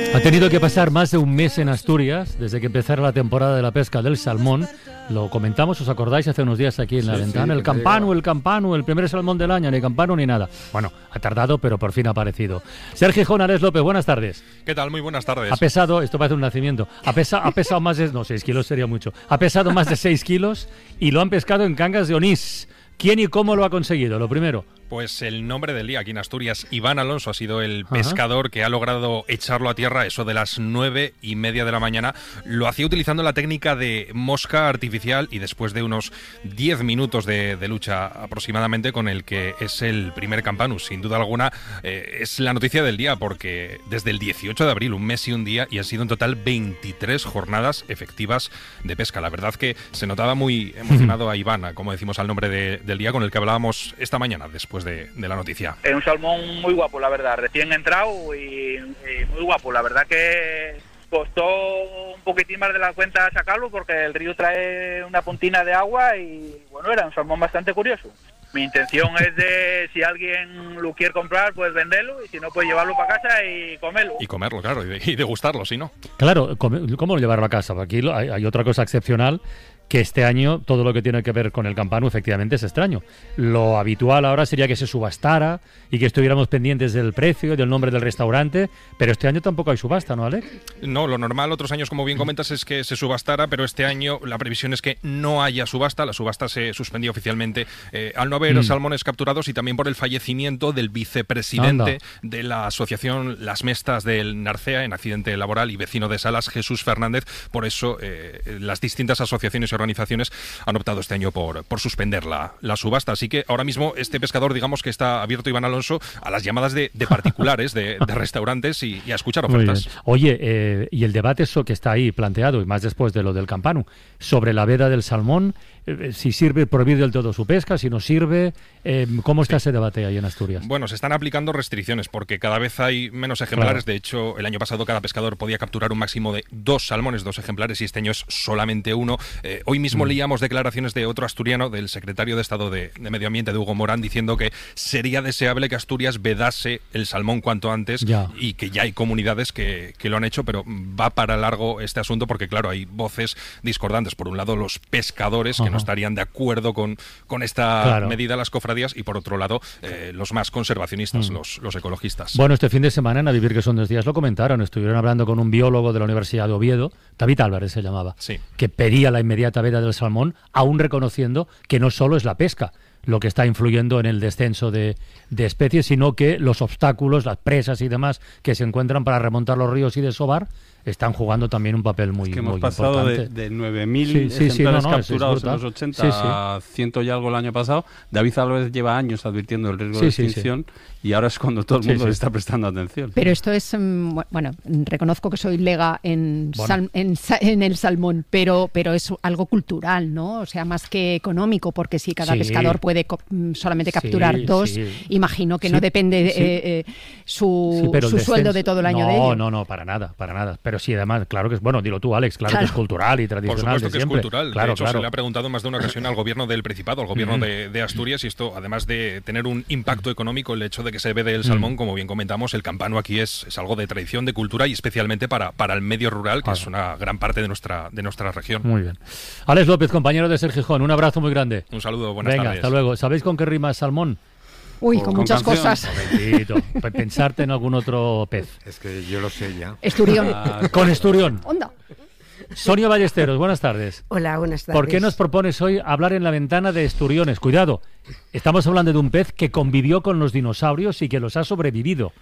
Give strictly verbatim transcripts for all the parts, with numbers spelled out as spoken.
Ha tenido que pasar más de un mes en Asturias desde que empezara la temporada de la pesca del salmón. Lo comentamos, ¿os acordáis? Hace unos días aquí en la sí, ventana. Sí, el campano, el campano, el primer salmón del año, ni campano ni nada. Bueno, ha tardado, pero por fin ha aparecido. Sergio Jonares López, buenas tardes. ¿Qué tal? Muy buenas tardes. Ha pesado, esto parece un nacimiento, ha, pesa, ha pesado más de, no, seis kilos sería mucho. Ha pesado más de seis kilos y lo han pescado en Cangas de Onís. ¿Quién y cómo lo ha conseguido? Lo primero. Pues el nombre del día aquí en Asturias, Iván Alonso, ha sido el pescador Ajá. que ha logrado echarlo a tierra, eso de las nueve y media de la mañana. Lo hacía utilizando la técnica de mosca artificial y después de unos diez minutos de, de lucha aproximadamente con el que es el primer campanus. Sin duda alguna eh, es la noticia del día porque desde el dieciocho de abril, un mes y un día, y han sido en total veintitrés jornadas efectivas de pesca. La verdad que se notaba muy emocionado a Iván, como decimos al nombre de, del día, con el que hablábamos esta mañana después De, de la noticia. Es un salmón muy guapo, la verdad, recién entrado y, y muy guapo. La verdad que costó un poquitín más de la cuenta sacarlo porque el río trae una puntina de agua y bueno, era un salmón bastante curioso. Mi intención es de, si alguien lo quiere comprar, pues venderlo y si no, pues llevarlo para casa y comerlo. Y comerlo, claro, y degustarlo, si no. Claro, ¿cómo llevarlo a casa? Aquí hay, hay otra cosa excepcional, que este año todo lo que tiene que ver con el campano efectivamente es extraño. Lo habitual ahora sería que se subastara y que estuviéramos pendientes del precio y del nombre del restaurante, pero este año tampoco hay subasta, ¿no, Alex? No, lo normal otros años, como bien comentas, es que se subastara, pero este año la previsión es que no haya subasta. La subasta se suspendió oficialmente eh, al no haber mm. salmones capturados y también por el fallecimiento del vicepresidente Anda. de la asociación Las Mestas del Narcea en accidente laboral y vecino de Salas, Jesús Fernández. Por eso eh, las distintas asociaciones y organizaciones han optado este año por, por suspender la, la subasta. Así que ahora mismo este pescador, digamos que está abierto, Iván Alonso, a las llamadas de, de particulares, de, de restaurantes y, y a escuchar ofertas. Oye, eh, y el debate eso que está ahí planteado, y más después de lo del campano, sobre la veda del salmón, eh, si sirve prohibir del todo su pesca, si no sirve, eh, ¿cómo está sí. ese debate ahí en Asturias? Bueno, se están aplicando restricciones porque cada vez hay menos ejemplares. Claro. De hecho, el año pasado cada pescador podía capturar un máximo de dos salmones, dos ejemplares, y este año es solamente uno. Eh, Hoy mismo mm. leíamos declaraciones de otro asturiano, del secretario de Estado de, de Medio Ambiente, de Hugo Morán, diciendo que sería deseable que Asturias vedase el salmón cuanto antes ya. y que ya hay comunidades que, que lo han hecho, pero va para largo este asunto porque, claro, hay voces discordantes. Por un lado, los pescadores, Ajá. que no estarían de acuerdo con, con esta claro. medida, las cofradías, y por otro lado, eh, los más conservacionistas, mm. los, los ecologistas. Bueno, este fin de semana en A Vivir que son dos días lo comentaron, estuvieron hablando con un biólogo de la Universidad de Oviedo, David Álvarez se llamaba, sí. que pedía la inmediata veda del salmón, aún reconociendo que no solo es la pesca lo que está influyendo en el descenso de, de especies, sino que los obstáculos, las presas y demás que se encuentran para remontar los ríos y desovar están jugando también un papel muy, es que muy hemos pasado importante. de, de nueve mil sí, sí, ejemplares sí, no, no, capturados en los ochenta sí, sí. a ciento y algo el año pasado. David Álvarez lleva años advirtiendo el riesgo sí, de extinción sí, sí. y ahora es cuando todo el mundo sí, sí. le está prestando atención. Pero esto es, um, bueno, reconozco que soy lega en, bueno. sal, en, en el salmón, pero, pero es algo cultural, ¿no? O sea, más que económico, porque si cada sí. pescador puede co- solamente capturar sí, dos, sí. imagino que sí, no depende sí. eh, eh, su, sí, su sueldo de todo el año no, de ello. No, no, no, para nada, para nada. Pero sí, además, claro que es, bueno, dilo tú, Alex, claro, claro. que es cultural y tradicional. Por supuesto que siempre. es cultural. Claro, de hecho, claro. se le ha preguntado más de una ocasión al gobierno del Principado, al gobierno mm. de, de Asturias, y esto, además de tener un impacto económico, el hecho de que se vede el salmón, mm. como bien comentamos, el campano aquí es, es algo de tradición, de cultura, y especialmente para, para el medio rural, que ah. es una gran parte de nuestra, de nuestra región. Muy bien. Alex López, compañero de Sergio Gijón, un abrazo muy grande. Un saludo, buenas Venga, tardes. Hasta luego. ¿Sabéis con qué rima salmón? Uy, con, con muchas canción. cosas. Bendito. Pensarte en algún otro pez. Es que yo lo sé ya. Esturión. Ah, con esturión. Onda. Sonia Ballesteros, buenas tardes. Hola, buenas tardes. ¿Por qué nos propones hoy hablar en la ventana de esturiones? Cuidado, estamos hablando de un pez que convivió con los dinosaurios y que los ha sobrevivido.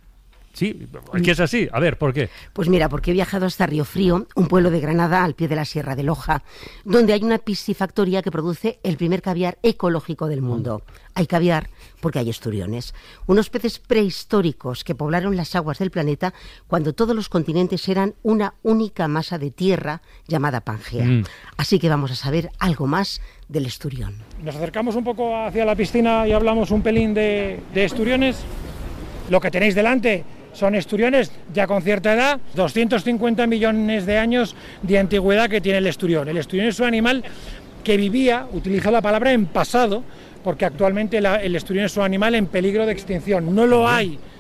Sí, es que es así. A ver, ¿por qué? Pues mira, porque he viajado hasta Río Frío, un pueblo de Granada al pie de la Sierra de Loja, donde hay una piscifactoría que produce el primer caviar ecológico del mundo. Hay caviar porque hay esturiones, unos peces prehistóricos que poblaron las aguas del planeta cuando todos los continentes eran una única masa de tierra llamada Pangea. Mm. Así que vamos a saber algo más del esturión. Nos acercamos un poco hacia la piscina y hablamos un pelín de, de esturiones. Lo que tenéis delante son esturiones ya con cierta edad, doscientos cincuenta millones de años de antigüedad que tiene el esturión. El esturión es un animal que vivía, utilizo la palabra en pasado, porque actualmente la, el esturión es un animal en peligro de extinción. No lo hay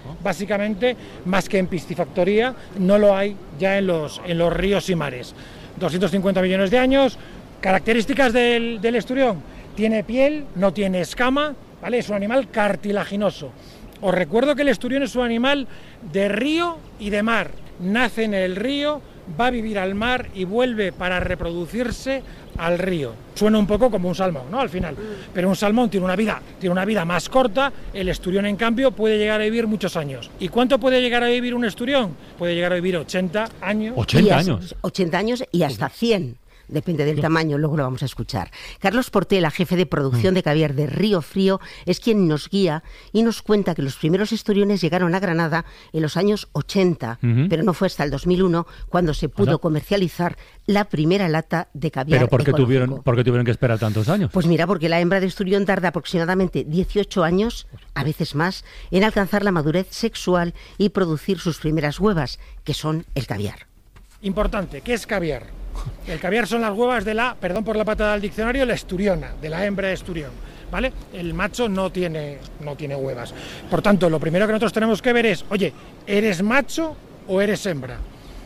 básicamente, más que en piscifactoría, no lo hay ya en los, en los ríos y mares. doscientos cincuenta millones de años, características del, del esturión, tiene piel, no tiene escama, ¿vale? Es un animal cartilaginoso. Os recuerdo que el esturión es un animal de río y de mar, nace en el río, va a vivir al mar y vuelve para reproducirse al río. Suena un poco como un salmón, ¿no? Al final, pero un salmón tiene una vida, tiene una vida más corta, el esturión en cambio puede llegar a vivir muchos años. ¿Y cuánto puede llegar a vivir un esturión? Puede llegar a vivir ochenta años. ochenta años. ochenta años y hasta cien. Depende del tamaño, luego lo vamos a escuchar. Carlos Portela, jefe de producción de caviar de Río Frío, es quien nos guía y nos cuenta que los primeros esturiones llegaron a Granada en los años ochenta, uh-huh. pero no fue hasta el dos mil uno cuando se pudo ¿Hola? comercializar la primera lata de caviar. ¿Pero por qué, ecológico. tuvieron, por qué tuvieron que esperar tantos años? Pues mira, porque la hembra de esturión tarda aproximadamente dieciocho años, a veces más, en alcanzar la madurez sexual y producir sus primeras huevas, que son el caviar. Importante, ¿qué es caviar? El caviar son las huevas de la, perdón por la patada del diccionario, la esturiona, de la hembra de esturión, ¿vale? El macho no tiene, no tiene huevas. Por tanto, lo primero que nosotros tenemos que ver es, oye, ¿eres macho o eres hembra?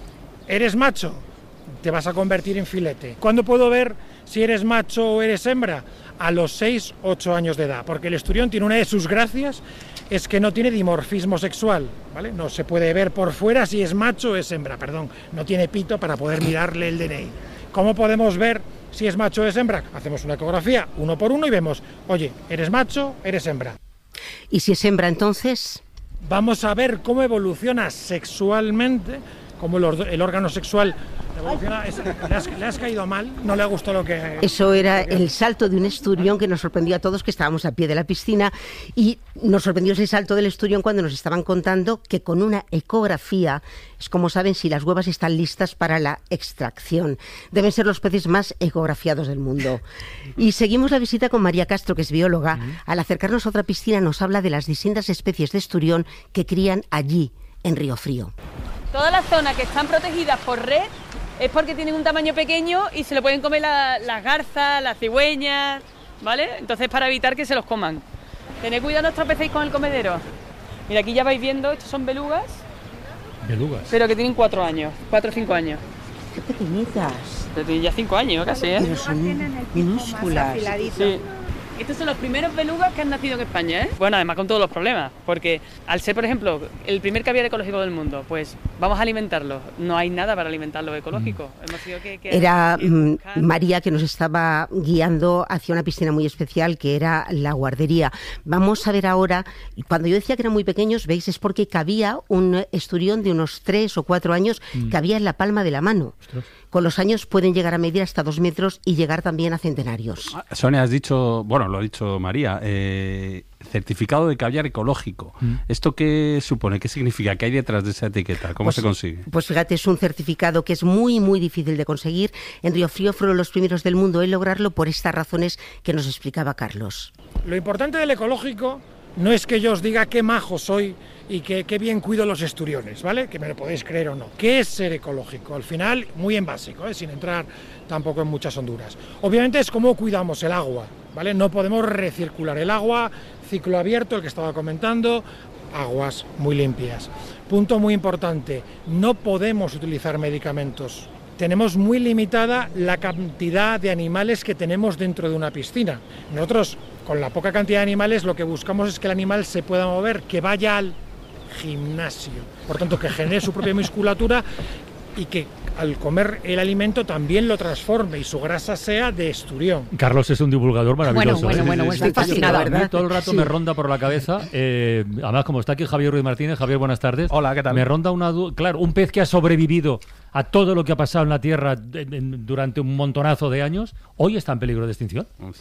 ¿Eres macho? Te vas a convertir en filete. ¿Cuándo puedo ver si eres macho o eres hembra? A los seis, ocho años de edad, porque el esturión tiene una de sus gracias, es que no tiene dimorfismo sexual, ¿vale? No se puede ver por fuera si es macho o es hembra, perdón, no tiene pito para poder mirarle el D N I. ¿Cómo podemos ver si es macho o es hembra? Hacemos una ecografía uno por uno y vemos, oye, ¿eres macho? ¿Eres hembra? ¿Y si es hembra entonces? Vamos a ver cómo evoluciona sexualmente, cómo el, el órgano sexual evoluciona. Es, le, has, le has caído mal, no le gustó lo que... Eso era el salto de un esturión que nos sorprendió a todos, que estábamos a pie de la piscina, y nos sorprendió ese salto del esturión cuando nos estaban contando que con una ecografía es como saben si las huevas están listas para la extracción. Deben ser los peces más ecografiados del mundo. Y seguimos la visita con María Castro, que es bióloga. Al acercarnos a otra piscina nos habla de las distintas especies de esturión que crían allí, en Río Frío. Todas las zonas que están protegidas por red es porque tienen un tamaño pequeño y se lo pueden comer la, las garzas, las cigüeñas, ¿vale? Entonces, para evitar que se los coman. Tened cuidado, no os tropecéis con el comedero. Mira, aquí ya vais viendo, estos son belugas. Belugas. Pero que tienen cuatro años, cuatro o cinco años. Qué pequeñitas. Pero tienen ya cinco años casi, ¿eh? Pero son minúsculas. Sí. Estos son los primeros belugas que han nacido en España, ¿eh? Bueno, además con todos los problemas, porque al ser, por ejemplo, el primer caviar ecológico del mundo, pues vamos a alimentarlo. No hay nada para alimentarlo ecológico. Mm. Hemos tenido que, que era que María que nos estaba guiando hacia una piscina muy especial que era la guardería. Vamos a ver ahora, cuando yo decía que eran muy pequeños, veis, es porque cabía un esturión de unos tres o cuatro años, mm. cabía en la palma de la mano. Ostras. Con los años pueden llegar a medir hasta dos metros y llegar también a centenarios. Sonia, has dicho, bueno, lo ha dicho María, eh, certificado de caviar ecológico. Mm. ¿Esto qué supone? ¿Qué significa? ¿Qué hay detrás de esa etiqueta? ¿Cómo pues, se consigue? Pues fíjate, es un certificado que es muy, muy difícil de conseguir. En Río Frío fueron los primeros del mundo en lograrlo por estas razones que nos explicaba Carlos. Lo importante del ecológico no es que yo os diga qué majo soy y que, qué bien cuido los esturiones, ¿vale? Que me lo podéis creer o no. ¿Qué es ser ecológico? Al final, muy en básico, ¿eh? Sin entrar tampoco en muchas honduras. Obviamente es cómo cuidamos el agua, ¿vale? No podemos recircular el agua, ciclo abierto, el que estaba comentando, aguas muy limpias. Punto muy importante, no podemos utilizar medicamentos. Tenemos muy limitada la cantidad de animales que tenemos dentro de una piscina. Nosotros, con la poca cantidad de animales, lo que buscamos es que el animal se pueda mover, que vaya al gimnasio, por tanto que genere su propia musculatura y que al comer el alimento también lo transforme y su grasa sea de esturión. Carlos es un divulgador maravilloso. Bueno, bueno, ¿eh? bueno, estoy fascinada, ¿verdad? Todo el rato sí. me ronda por la cabeza, eh, además como está aquí Javier Ruiz Martínez. Javier, buenas tardes. Hola, ¿qué tal? Me ronda una duda, claro, un pez que ha sobrevivido a todo lo que ha pasado en la Tierra durante un montonazo de años, ¿hoy está en peligro de extinción?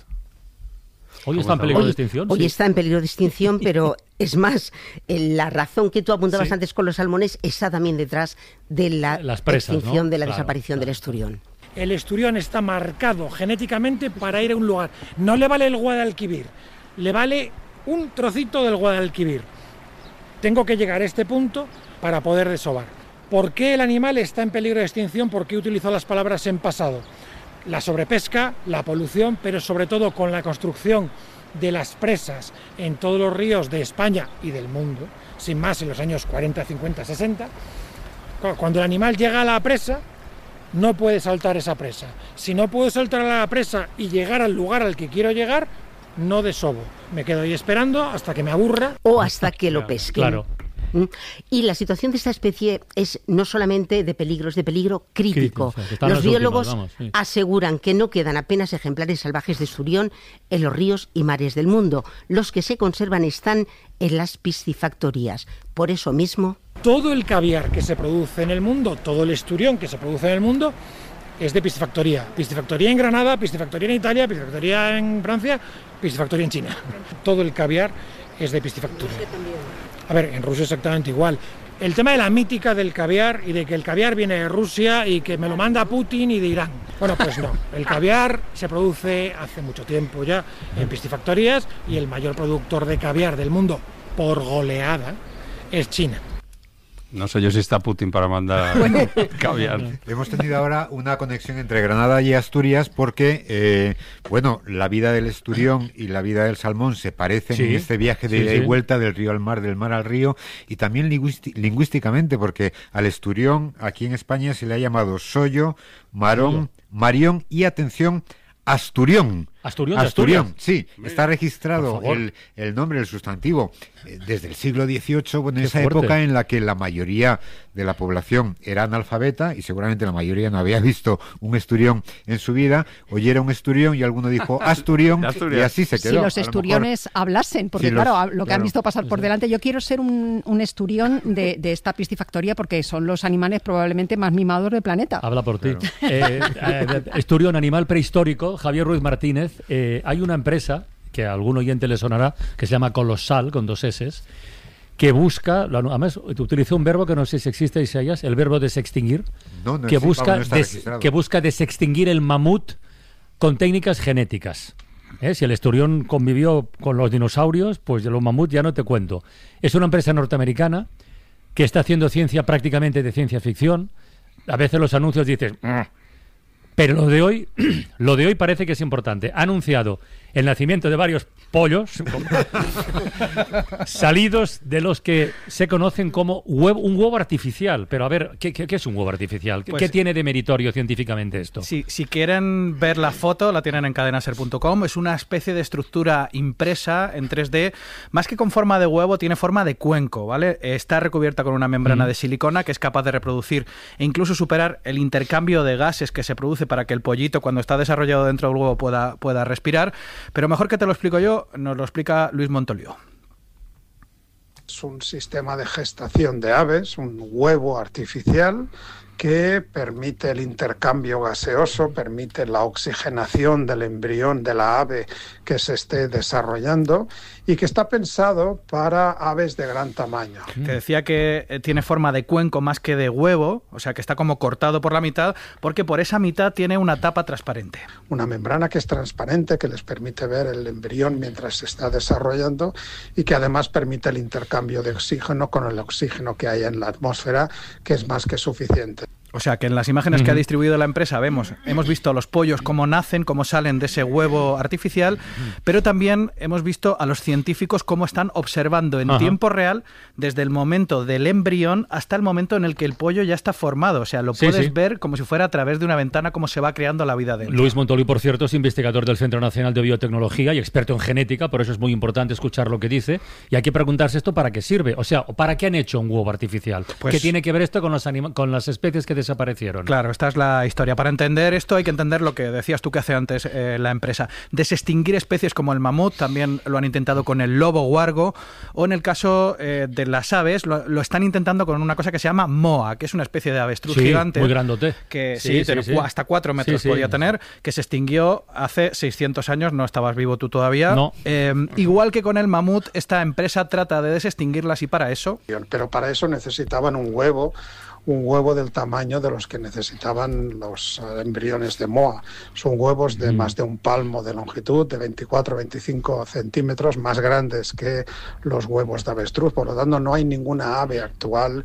Hoy está en peligro hoy, de extinción. Hoy sí. está en peligro de extinción, pero es más, la razón que tú apuntabas sí. antes con los salmones está también detrás de la Las presas, extinción, ¿no? de la claro, desaparición claro. del esturión. El esturión está marcado genéticamente para ir a un lugar. No le vale el Guadalquivir, le vale un trocito del Guadalquivir. Tengo que llegar a este punto para poder desovar. ¿Por qué el animal está en peligro de extinción? ¿Por qué utilizo las palabras en pasado? La sobrepesca, la polución, pero sobre todo con la construcción de las presas en todos los ríos de España y del mundo, sin más en los años cuarenta, cincuenta, sesenta, cuando el animal llega a la presa, no puede saltar esa presa. Si no puedo saltar a la presa y llegar al lugar al que quiero llegar, no desovo. Me quedo ahí esperando hasta que me aburra. O hasta que lo pesquen. Claro. Y la situación de esta especie es no solamente de peligro, es de peligro crítico. Crítico, los biólogos últimas, vamos, sí. aseguran que no quedan apenas ejemplares salvajes de esturión en los ríos y mares del mundo. Los que se conservan están en las piscifactorías. Por eso mismo... Todo el caviar que se produce en el mundo, todo el esturión que se produce en el mundo, es de piscifactoría. Piscifactoría en Granada, piscifactoría en Italia, piscifactoría en Francia, piscifactoría en China. Todo el caviar es de piscifactoría. A ver, en Rusia exactamente igual. El tema de la mítica del caviar y de que el caviar viene de Rusia y que me lo manda Putin y de Irán. Bueno, pues no. El caviar se produce hace mucho tiempo ya en piscifactorías y el mayor productor de caviar del mundo, por goleada, es China. No sé yo si está Putin para mandar caviar. Hemos tenido ahora una conexión entre Granada y Asturias porque, eh, bueno, la vida del esturión y la vida del salmón se parecen sí, en este viaje de sí, ida y vuelta del río al mar, del mar al río, y también lingüísti- lingüísticamente, porque al esturión aquí en España se le ha llamado sollo, marón, marión y, atención, asturión. Asturión, Asturión, sí, está registrado el, el nombre, el sustantivo, eh, desde el siglo dieciocho, bueno, en esa fuerte. época en la que la mayoría de la población era analfabeta y seguramente la mayoría no había visto un esturión en su vida, oyera un esturión y alguno dijo asturión y así se quedó. Si los esturiones mejor, hablasen, porque si los, claro, lo que claro, han visto pasar por delante, yo quiero ser un, un esturión de, de esta piscifactoría porque son los animales probablemente más mimados del planeta. Habla por ti. Claro. Eh, eh, esturión, animal prehistórico, Javier Ruiz Martínez. Eh, hay una empresa que a algún oyente le sonará que se llama Colosal, con dos S, que busca, además utilizó un verbo que no sé si existe, Isaías, el verbo desextinguir, no, no que, existe, busca vamos, no des, que busca desextinguir el mamut con técnicas genéticas. ¿Eh? Si el esturión convivió con los dinosaurios, pues los mamut ya no te cuento. Es una empresa norteamericana que está haciendo ciencia prácticamente de ciencia ficción. A veces los anuncios dices... Pero lo de hoy, lo de hoy parece que es importante. Ha anunciado el nacimiento de varios pollos salidos de los que se conocen como huevo, un huevo artificial. Pero a ver, ¿qué, qué, qué es un huevo artificial? ¿Qué, pues, ¿qué tiene de meritorio científicamente esto? Si, si quieren ver la foto, la tienen en cadenaser punto com. Es una especie de estructura impresa en tres D. Más que con forma de huevo, tiene forma de cuenco, ¿vale? Está recubierta con una membrana mm. de silicona que es capaz de reproducir e incluso superar el intercambio de gases que se produce para que el pollito, cuando está desarrollado dentro del huevo, pueda, pueda respirar. Pero mejor que te lo explico yo, nos lo explica Luis Montoliu. Es un sistema de gestación de aves, un huevo artificial que permite el intercambio gaseoso, permite la oxigenación del embrión de la ave que se esté desarrollando y que está pensado para aves de gran tamaño. Te decía que tiene forma de cuenco más que de huevo, o sea que está como cortado por la mitad, porque por esa mitad tiene una tapa transparente. Una membrana que es transparente, que les permite ver el embrión mientras se está desarrollando y que además permite el intercambio de oxígeno con el oxígeno que hay en la atmósfera, que es más que suficiente. O sea, que en las imágenes uh-huh. que ha distribuido la empresa vemos, hemos visto los pollos cómo nacen, cómo salen de ese huevo artificial, uh-huh. pero también hemos visto a los científicos cómo están observando en uh-huh. tiempo real desde el momento del embrión hasta el momento en el que el pollo ya está formado. O sea, lo sí, puedes sí. ver como si fuera a través de una ventana cómo se va creando la vida de él. Luis Montoliu, por cierto, es investigador del Centro Nacional de Biotecnología y experto en genética, por eso es muy importante escuchar lo que dice. Y hay que preguntarse esto para qué sirve. O sea, ¿para qué han hecho un huevo artificial? Pues, ¿qué tiene que ver esto con, los anima- con las especies que desaparecieron? Claro, esta es la historia. Para entender esto hay que entender lo que decías tú que hace antes eh, la empresa. Desextinguir especies como el mamut, también lo han intentado con el lobo huargo, o en el caso eh, de las aves, lo, lo están intentando con una cosa que se llama moa, que es una especie de avestruz sí, gigante. muy grandote. Que sí, sí, sí, sí. hasta cuatro metros sí, sí. podía tener, que se extinguió hace seiscientos años, no estabas vivo tú todavía. No. Eh, igual que con el mamut, esta empresa trata de desextinguirlas y para eso... Pero para eso necesitaban un huevo, un huevo del tamaño de los que necesitaban los embriones de moa. Son huevos de mm. más de un palmo de longitud, de veinticuatro a veinticinco centímetros, más grandes que los huevos de avestruz. Por lo tanto, no hay ninguna ave actual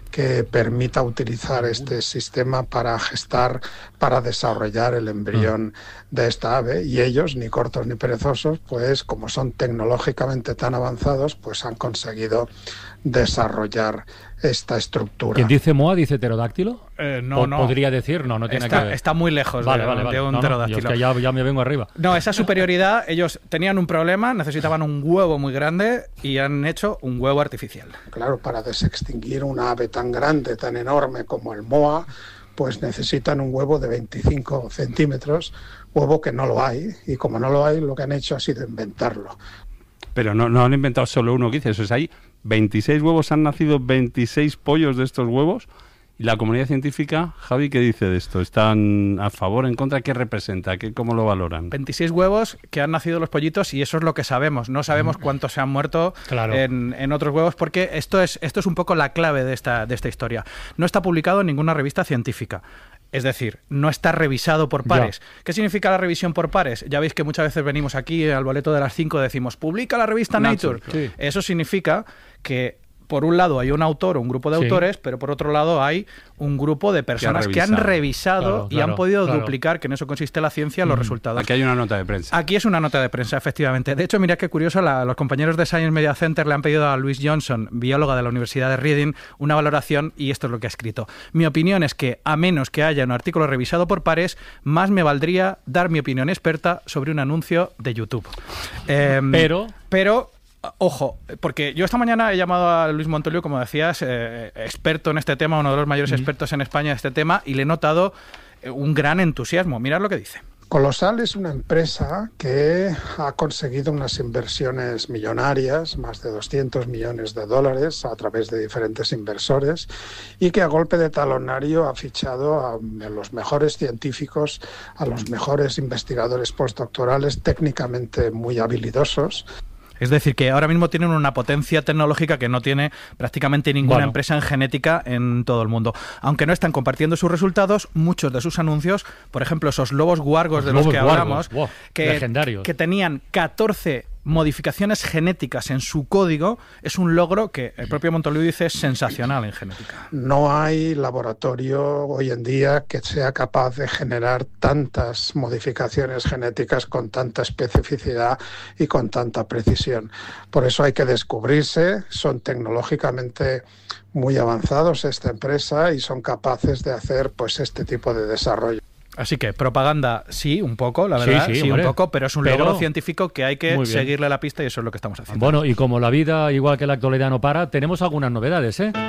que permita utilizar este sistema para gestar, para desarrollar el embrión de esta ave, y ellos, ni cortos ni perezosos, pues como son tecnológicamente tan avanzados, pues han conseguido desarrollar esta estructura. ¿Quién dice M O A dice pterodáctilo? Eh, no, no. Podría decir, no, no tiene está, que ver. Está muy lejos vale, de, vale, vale. de un no, pterodáctilo. No, es que ya, ya me vengo arriba. No, esa superioridad, ellos tenían un problema, necesitaban un huevo muy grande y han hecho un huevo artificial. Claro, para desextinguir una ave tan grande, tan enorme como el M O A, pues necesitan un huevo de veinticinco centímetros, huevo que no lo hay, y como no lo hay, lo que han hecho ha sido inventarlo. Pero no, no han inventado solo uno, que dices, o sea, hay veintiséis huevos, han nacido veintiséis pollos de estos huevos. ¿Y la comunidad científica, Javi, qué dice de esto? ¿Están a favor, en contra? ¿Qué representa? ¿Qué, ¿Cómo lo valoran? veintiséis huevos que han nacido los pollitos, y eso es lo que sabemos. No sabemos cuántos se han muerto claro. en, en otros huevos, porque esto es, esto es un poco la clave de esta, de esta historia. No está publicado en ninguna revista científica. Es decir, no está revisado por pares. Ya. ¿Qué significa la revisión por pares? Ya veis que muchas veces venimos aquí al boleto de las cinco, decimos, publica la revista Nature. Nature. Sí. Eso significa que por un lado hay un autor o un grupo de sí. autores, pero por otro lado hay un grupo de personas que, que han revisado claro, y claro, han podido claro. duplicar, que en eso consiste la ciencia, los mm. resultados. Aquí hay una nota de prensa. Aquí es una nota de prensa, efectivamente. De hecho, mira qué curioso, la, los compañeros de Science Media Center le han pedido a Louise Johnson, bióloga de la Universidad de Reading, una valoración, y esto es lo que ha escrito. Mi opinión es que, a menos que haya un artículo revisado por pares, más me valdría dar mi opinión experta sobre un anuncio de YouTube. Eh, pero... Pero... Ojo, porque yo esta mañana he llamado a Luis Montoliu, como decías, eh, experto en este tema, uno de los mayores mm. expertos en España en este tema, y le he notado un gran entusiasmo. Mirad lo que dice. Colosal es una empresa que ha conseguido unas inversiones millonarias, más de doscientos millones de dólares, a través de diferentes inversores, y que a golpe de talonario ha fichado a los mejores científicos, a los mejores investigadores postdoctorales técnicamente muy habilidosos. Es decir, que ahora mismo tienen una potencia tecnológica que no tiene prácticamente ninguna bueno. empresa en genética en todo el mundo. Aunque no están compartiendo sus resultados, muchos de sus anuncios, por ejemplo, esos lobos guargos los de los que hablamos, wow, que, que tenían catorce modificaciones genéticas en su código, es un logro que el propio Montoliu dice es sensacional en genética. No hay laboratorio hoy en día que sea capaz de generar tantas modificaciones genéticas con tanta especificidad y con tanta precisión. Por eso hay que descubrirse, son tecnológicamente muy avanzados esta empresa y son capaces de hacer pues este tipo de desarrollo. Así que propaganda sí, un poco, la verdad, sí, sí, sí un poco, pero es un pero, logro científico que hay que seguirle la pista y eso es lo que estamos haciendo. Bueno, y como la vida, igual que la actualidad, no para, tenemos algunas novedades, ¿eh?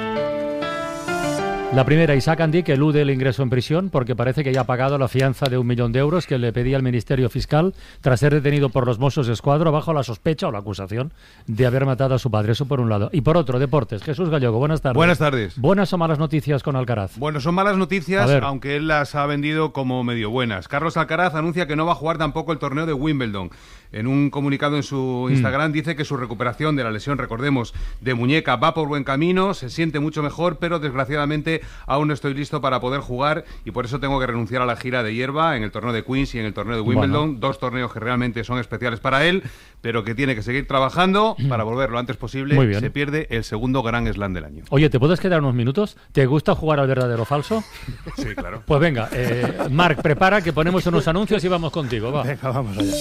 La primera, Isaac Andic elude el ingreso en prisión porque parece que ya ha pagado la fianza de un millón de euros que le pedía el Ministerio Fiscal tras ser detenido por los Mossos d'Esquadra bajo la sospecha o la acusación de haber matado a su padre. Eso por un lado. Y por otro, deportes. Jesús Gallego, buenas tardes. Buenas tardes. ¿Buenas o malas noticias con Alcaraz? Bueno, son malas noticias, aunque él las ha vendido como medio buenas. Carlos Alcaraz anuncia que no va a jugar tampoco el torneo de Wimbledon. En un comunicado en su Instagram mm. dice que su recuperación de la lesión, recordemos, de muñeca va por buen camino, se siente mucho mejor, pero desgraciadamente aún no estoy listo para poder jugar y por eso tengo que renunciar a la gira de hierba en el torneo de Queens y en el torneo de Wimbledon, bueno. dos torneos que realmente son especiales para él, pero que tiene que seguir trabajando para volver lo antes posible. Muy bien. Se pierde el segundo Grand Slam del año. Oye, ¿te puedes quedar unos minutos? ¿Te gusta jugar al verdadero o falso? Sí, claro. Pues venga, eh, Marc, prepara que ponemos unos anuncios y vamos contigo. Va. Venga, vamos allá.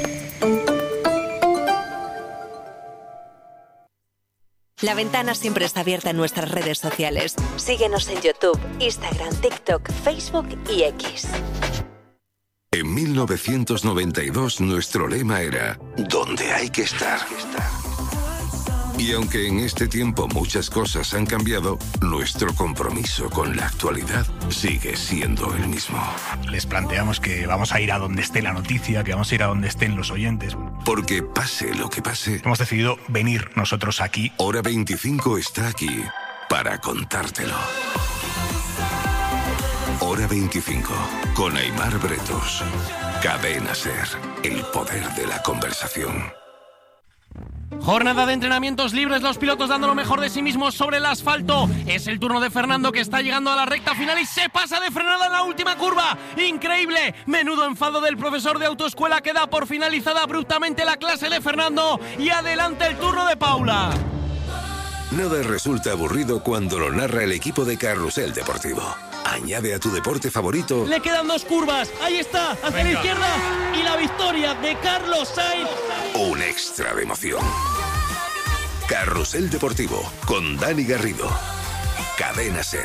La Ventana siempre está abierta en nuestras redes sociales. Síguenos en YouTube, Instagram, TikTok, Facebook y X. En mil novecientos noventa y dos nuestro lema era «Donde hay que estar». Y aunque en este tiempo muchas cosas han cambiado, nuestro compromiso con la actualidad sigue siendo el mismo. Les planteamos que vamos a ir a donde esté la noticia, que vamos a ir a donde estén los oyentes. Porque pase lo que pase, hemos decidido venir nosotros aquí. Hora veinticinco está aquí para contártelo. Hora veinticinco, con Aimar Bretos. Cadena SER, el poder de la conversación. Jornada de entrenamientos libres, los pilotos dando lo mejor de sí mismos sobre el asfalto. Es el turno de Fernando, que está llegando a la recta final y se pasa de frenada en la última curva. ¡Increíble! Menudo enfado del profesor de autoescuela, que da por finalizada abruptamente la clase de Fernando. Y adelante el turno de Paula. Nada resulta aburrido cuando lo narra el equipo de Carrusel Deportivo. Añade a tu deporte favorito... Le quedan dos curvas. Ahí está, hacia Venga. la izquierda. Y la victoria de Carlos Sainz. Un extra de emoción. Carrusel Deportivo, con Dani Garrido. Cadena SER.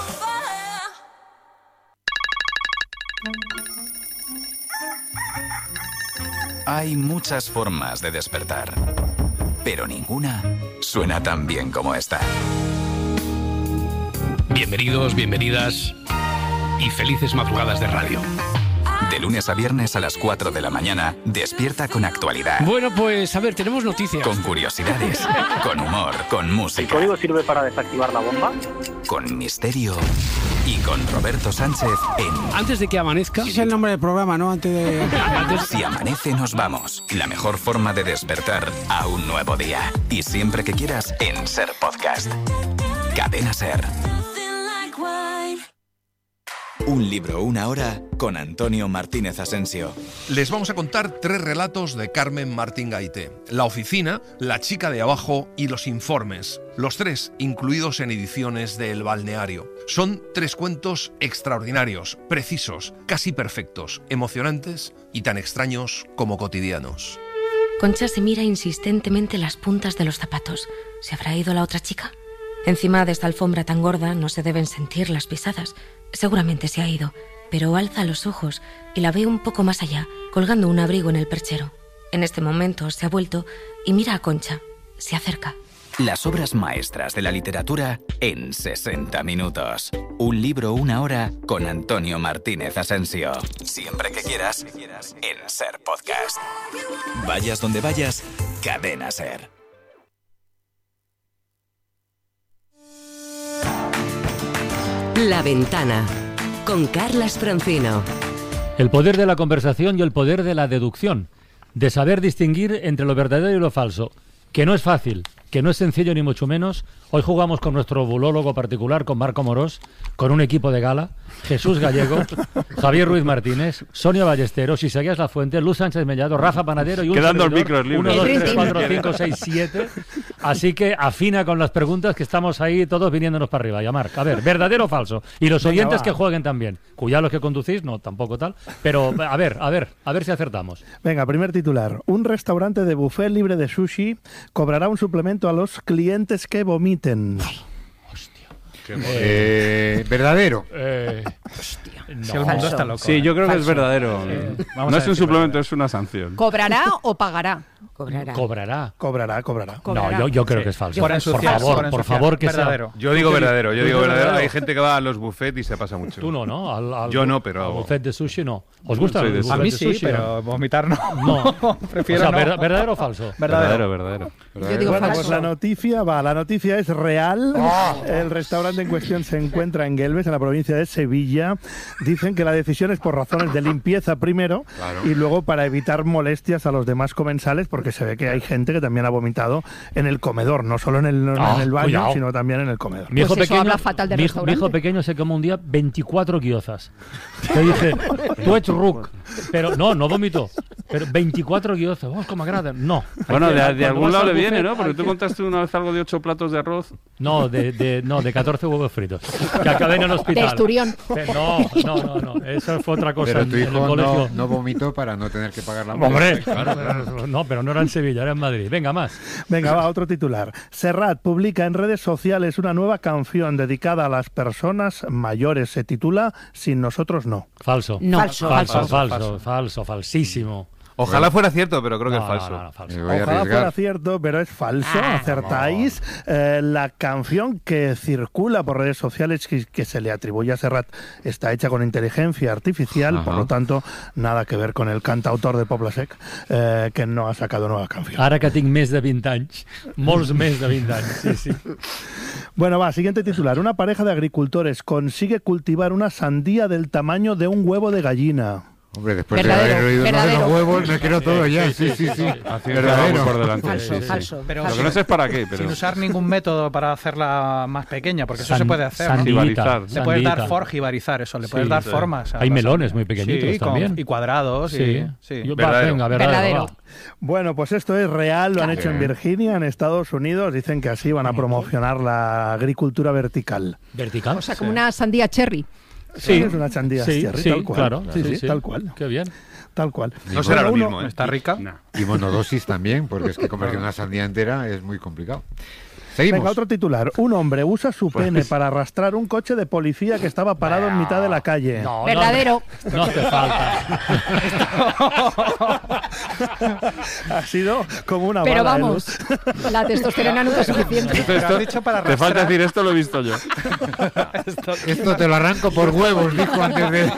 Hay muchas formas de despertar, pero ninguna suena tan bien como esta. Bienvenidos, bienvenidas y felices madrugadas de radio. De lunes a viernes a las cuatro de la mañana, despierta con actualidad. Bueno, pues a ver, tenemos noticias. Con curiosidades, con humor, con música. ¿El código sirve para desactivar la bomba? Con misterio y con Roberto Sánchez en... Antes de que amanezca... Ese es el nombre del programa, ¿no? Antes de... Antes... Si amanece, nos vamos. La mejor forma de despertar a un nuevo día. Y siempre que quieras, en SER Podcast. Cadena SER. Un libro, una hora, con Antonio Martínez Asensio. Les vamos a contar tres relatos de Carmen Martín Gaité. La oficina, La chica de abajo y Los informes. Los tres incluidos en ediciones de El Balneario. Son tres cuentos extraordinarios, precisos, casi perfectos, emocionantes y tan extraños como cotidianos. Concha se mira insistentemente las puntas de los zapatos. ¿Se habrá ido la otra chica? Encima de esta alfombra tan gorda no se deben sentir las pisadas. Seguramente se ha ido, pero alza los ojos y la ve un poco más allá, colgando un abrigo en el perchero. En este momento se ha vuelto y mira a Concha. Se acerca. Las obras maestras de la literatura en sesenta minutos. Un libro, una hora, con Antonio Martínez Asensio. Siempre que quieras, en SER Podcast. Vayas donde vayas, Cadena SER. La Ventana, con Carlas Francino. El poder de la conversación y el poder de la deducción, de saber distinguir entre lo verdadero y lo falso, que no es fácil, que no es sencillo ni mucho menos. Hoy jugamos con nuestro bulólogo particular, con Marco Morós, con un equipo de gala, Jesús Gallego, Javier Ruiz Martínez, Sonia Ballesteros, Isaías Lafuente, Luz Sánchez Mellado, Rafa Panadero y un Quedando el servidor, micro libre. uno, dos, tres, cuatro, cinco, seis, siete. Así que afina con las preguntas, que estamos ahí todos viniéndonos para arriba. Ya, Marc, a ver, ¿verdadero o falso? Y los Venga, oyentes va. que jueguen también. Cuya los que conducís, no, tampoco tal. Pero a ver, a ver, a ver si acertamos. Venga, primer titular. Un restaurante de buffet libre de sushi cobrará un suplemento a los clientes que vomiten. Eh, ¿Verdadero? Eh, Hostia. no. Si el mundo está loco. Sí, yo creo Falso. que es verdadero. Eh, no es un suplemento, es una sanción. ¿Cobrará o pagará? Cobrará. Cobrará. Cobrará, cobrará. Cobrará. No, yo, yo creo Sí. que es falso. Por Por, ensuciar, favor, por por ensuciar. favor, que Verdadero. Yo digo verdadero, yo ¿Tú digo dices verdadero. verdadero? Hay gente que va a los buffets y se pasa mucho. Tú no, ¿no? Al, al, Yo no, pero- Al buffet de sushi no. ¿Os gusta Soy el de buffet A de mí sí, sushi? pero vomitar no. No. Prefiero O sea, no. ver- ¿verdadero o falso? Verdadero. verdadero. Yo digo Bueno, falso. pues la noticia va, la noticia es real. El restaurante en cuestión se encuentra en Guelves, en la provincia de Sevilla. Dicen que la decisión es por razones de limpieza primero Claro. y luego para evitar molestias a los demás comensales, porque se ve que hay gente que también ha vomitado en el comedor, no solo en el, no Ah, en el baño, cuidado. sino también en el comedor. Mi hijo, Pues eso pequeño, habla fatal del mi, hijo, mi restaurante. hijo pequeño se come un día veinticuatro guiozas. Te dije, tú ets ruc. Pero no, no vomitó. Pero veinticuatro guiozas. Oh, como agrada. No. Bueno, Hay que- de, de cuando algún vas lado al le viene, buffet, ¿no? Porque hay tú que- contaste una vez algo de ocho platos de arroz. No, de, de, no, de catorce huevos fritos. Que acabé en el hospital. De Esturión. Eh, No, no, no, no. Eso fue otra cosa. Pero en- tu en el hijo colegio. no, no vomitó para no tener que pagar la multa. Hombre, claro, no, pero no era en Sevilla, era en Madrid. Venga, más. Venga, va, otro titular. Serrat publica en redes sociales una nueva canción dedicada a las personas mayores. Se titula Sin nosotros no. Falso. No. Falso, Falso. falso, falso, Falso. falso, falsísimo. Ojalá fuera cierto, pero creo que No, es falso. no, no, no, falso. Me voy a Ojalá arriesgar. fuera cierto, pero es falso. Ah. Acertáis. Eh, la canción que circula por redes sociales que, que se le atribuye a Serrat está hecha con inteligencia artificial, Ajá. por lo tanto, nada que ver con el cantautor de Poble Sec, eh, que no ha sacado nueva canción. Ara que tinc més de vint anys, molts més de vint anys, sí, sí. Bueno, va, siguiente titular. Una pareja de agricultores consigue cultivar una sandía del tamaño de un huevo de gallina. Hombre, después verdadero, de haber oído de los huevos, me quiero todo ya. Sí, sí, sí. sí. Verdadero. Por delante. Falso, sí, sí. falso. Pero lo que no sé es para qué. Pero... Sin usar ningún método para hacerla más pequeña, porque eso San, se puede hacer. sandita, ¿no? Le puedes dar forjibarizar eso, le puedes sí, dar sí. formas. Hay melones muy pequeñitos sí, también. Con, y cuadrados. Sí. Y, sí. Yo, verdadero. Venga, verdadero. verdadero. Bueno, pues esto es real, lo han hecho en Virginia, en Estados Unidos. Dicen que así van a promocionar la agricultura vertical. ¿Vertical? O sea, como sí. una sandía cherry. Sí, es una sandía sí, cherry, sí, tal cual. Claro, sí, sí, sí, sí, tal cual. Qué bien. Tal cual. No será lo uno, mismo, ¿eh? ¿Está rica? No. Y monodosis también, porque es que convertir una sandía entera es muy complicado. Seguimos. Venga, otro titular. Un hombre usa su pues... pene para arrastrar un coche de policía que estaba parado en mitad de la calle. No, verdadero. No, no hace falta. Ha sido como una Pero bala, vamos, ¿eh? La testosterona nunca es suficiente. Esto, esto, dicho para te falta decir esto, lo he visto yo. esto, esto te lo arranco por huevos, dijo antes de...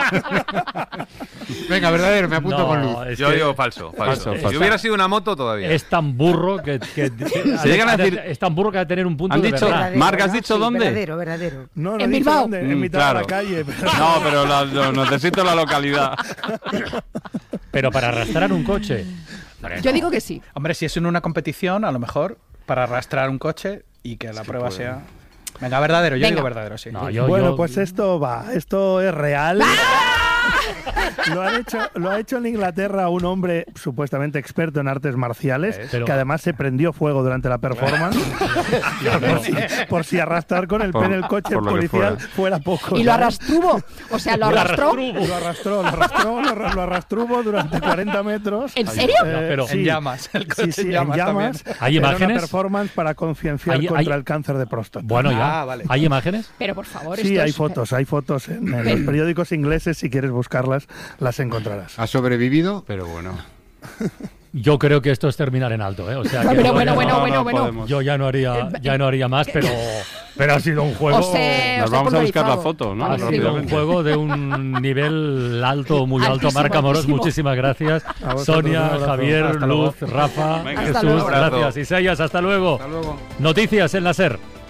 Venga, verdadero, me apunto no, con luz. Yo que... digo falso, falso. falso. Si hubiera sido una moto todavía. Es tan burro que... que, que Se llegan a decir... Es tan burro que va a tener un punto ¿Han de dicho, verdad. Marc, ¿has dicho sí, dónde? Verdadero, verdadero. No, no en dicho Bilbao. dónde, en mitad claro. de la calle. Pero... No, pero la, lo, necesito la localidad. Pero para arrastrar un coche... Yo digo que sí. Hombre, si es en una competición, a lo mejor, para arrastrar un coche y que la sí prueba puede. sea... Venga, verdadero, yo Venga. digo verdadero, sí. No, yo, bueno, yo... pues esto va, esto es real. ¡Ah! Lo, han hecho, lo ha hecho en Inglaterra un hombre supuestamente experto en artes marciales, Pero... que además se prendió fuego durante la performance, por, si, por si arrastrar con el por, pene el coche policial fuera poco. Y lo arrastruvo, o sea, lo arrastró. Lo arrastró, lo arrastró, lo, lo arrastruvo durante cuarenta metros. ¿En serio? Eh, no, pero sí, en llamas. El coche sí, sí, en llamas. En llamas ¿Hay imágenes? Era una performance para concienciar ¿Hay, contra hay... el cáncer de próstata. Bueno, ya. Ah, vale. ¿Hay imágenes? Pero por favor, Sí, esto hay es... fotos, hay fotos en, en los periódicos ingleses, si quieres buscarlas, las encontrarás. ¿Ha sobrevivido? Pero bueno. Yo creo que esto es terminar en alto, ¿eh? O sea, no, que pero yo bueno, no, bueno, no, bueno, no bueno. Podemos. Yo ya no haría, ya no haría más, pero, pero ha sido un juego. O sea, Nos vamos a buscar la foto, ¿no? Ha sido un juego de un nivel alto, muy alto. Marc Amorós, muchísimas gracias. Sonia, Javier, hasta Luz, luego. Rafa, Venga, Jesús, gracias. Isaías, hasta luego. Hasta luego. Noticias en la SER.